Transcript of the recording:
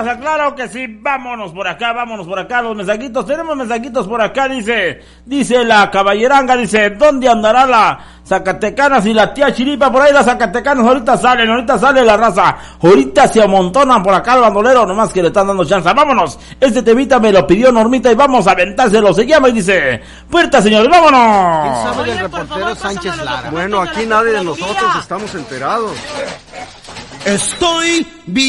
raza, claro que sí, vámonos por acá, los mensajitos, tenemos mensajitos por acá, dice la caballeranga, ¿dónde andará la Zacatecanas y la tía Chiripa? Por ahí las Zacatecanas ahorita sale la raza, ahorita se amontonan por acá el bandolero, nomás que le están dando chance. Vámonos, este temita me lo pidió Normita y vamos a aventárselo, se llama y dice, puerta señores, vámonos. ¿Quién sabe del reportero Sánchez Lara? Bueno, aquí nadie de nosotros estamos enterados. Estoy bien.